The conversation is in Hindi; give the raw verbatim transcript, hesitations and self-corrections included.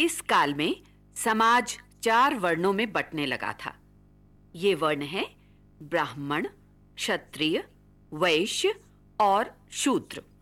इस काल में समाज चार वर्णों में बंटने लगा था। ये वर्ण है ब्राह्मण, क्षत्रिय, वैश्य और शूद्र।